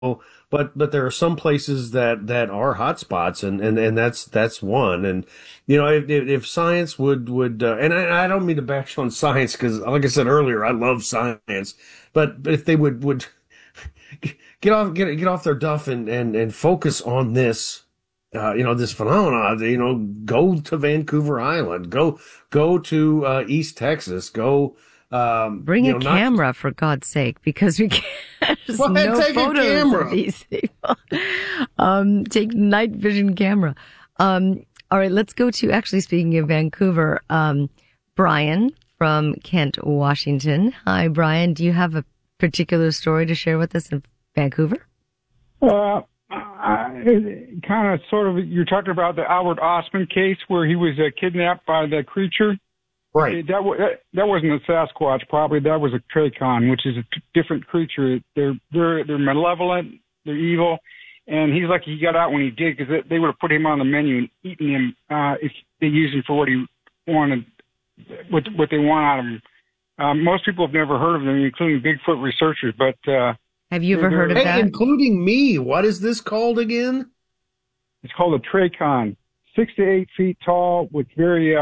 but there are some places that are hot spots, and that's one. And if science would and I don't mean to bash on science because, like I said earlier, I love science, but if they would get off their duff and focus on this. This phenomenon, go to Vancouver Island, go to East Texas, go, Bring a camera for God's sake, because we can't. There's no take a photos camera. of these people. Take night vision camera. All right, let's go to, actually speaking of Vancouver, Brian from Kent, Washington. Hi, Brian. Do you have a particular story to share with us in Vancouver? Kind of, sort of, you're talking about the Albert Ostman case where he was kidnapped by the creature. Right. That wasn't a Sasquatch, probably. That was a Trachon, which is a different creature. They're malevolent. They're evil. And he's lucky he got out when he did, because they would have put him on the menu and eaten him if they used him for what he wanted, what they want out of him. Most people have never heard of them, including Bigfoot researchers. But have you ever heard of hey, that? including me. What is this called again? It's called a Trachon. 6 to 8 feet tall, with very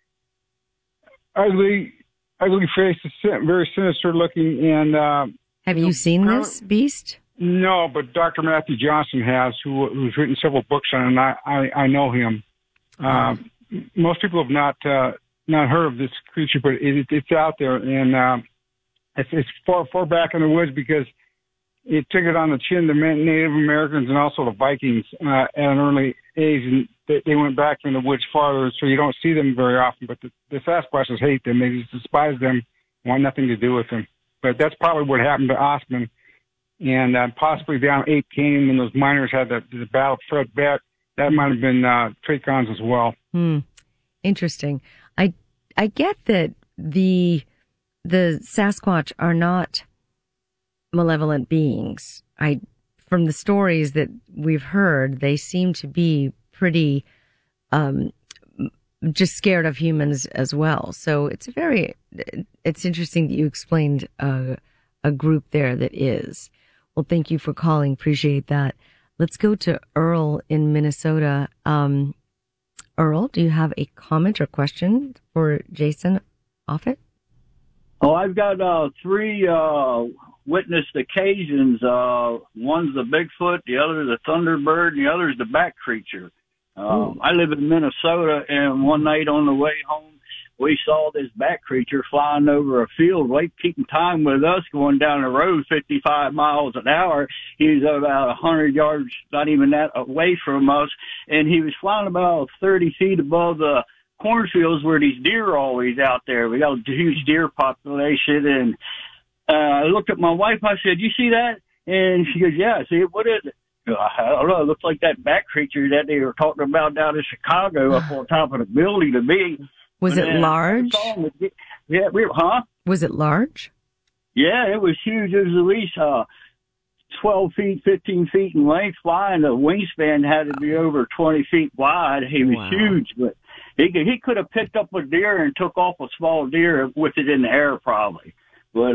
ugly face, very sinister looking. And have you seen this beast? No, but Dr. Matthew Johnson has, who's written several books on it, and I know him. Most people have not heard of this creature, but it's out there, and it's far back in the woods, because it took it on the chin to Native Americans and also the Vikings at an early age, and they went back in the woods farther, so you don't see them very often. But the Sasquatches hate them; they just despise them, want nothing to do with them. But that's probably what happened to Ostman, and possibly down Ape Canyon when those miners had the battle Fred Beck. That might have been Trachons as well. Interesting. I get that the Sasquatch are not malevolent beings. From the stories that we've heard, they seem to be pretty just scared of humans as well. So it's interesting that you explained a group there that is. Well, thank you for calling. Appreciate that. Let's go to Earl in Minnesota. Earl, do you have a comment or question for Jason Offutt? Oh, I've got three witnessed occasions. One's the Bigfoot, the other the Thunderbird, and the other is the Bat Creature. I live in Minnesota, and one night on the way home, we saw this Bat Creature flying over a field, right, keeping time with us, going down the road 55 miles an hour. He was about 100 yards, not even that, away from us, and he was flying about 30 feet above the cornfields where these deer are always out there. We got a huge deer population, and I looked at my wife. I said, "You see that?" And she goes, "Yeah." I said, "What is it?" I don't know. It looks like that Bat Creature that they were talking about down in Chicago up on top of the building to me. Was it large? Yeah, huh? Was it large? Yeah, it was huge. It was at least 12 feet, 15 feet in length, flying. The wingspan had to be over 20 feet wide. He was huge, but he could have picked up a deer and took off a small deer with it in the air, probably. But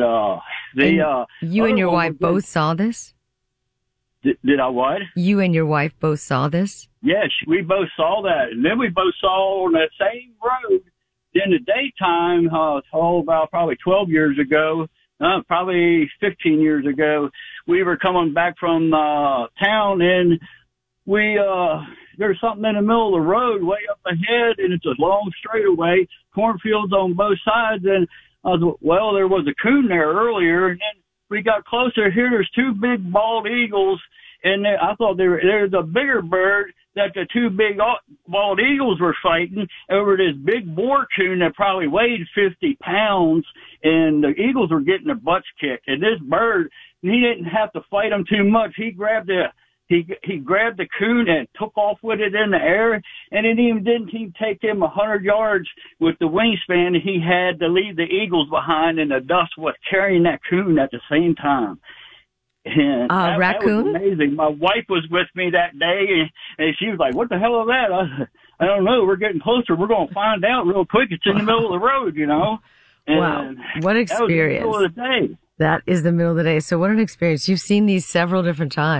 you and your wife both saw this? Did I what? You and your wife both saw this? Yes, we both saw that. And then we both saw on that same road in the daytime, about probably 12 years ago, probably 15 years ago, we were coming back from town, and there's something in the middle of the road way up ahead, and it's a long straightaway, cornfields on both sides. And there was a coon there earlier, and then we got closer. Here, there's two big bald eagles, and I thought there's a bigger bird that the two big bald eagles were fighting over this big boar coon that probably weighed 50 pounds, and the eagles were getting their butts kicked. And this bird, he didn't have to fight them too much. He grabbed the coon and took off with it in the air, and it didn't take him 100 yards with the wingspan. He had to leave the eagles behind, and the dust was carrying that coon at the same time. And raccoon? That was amazing. My wife was with me that day, and she was like, "What the hell is that?" I don't know. We're getting closer. We're going to find out real quick. It's in the middle of the road, you know. And wow. What experience. That was the middle of the day. That is the middle of the day. So what an experience. You've seen these several different times.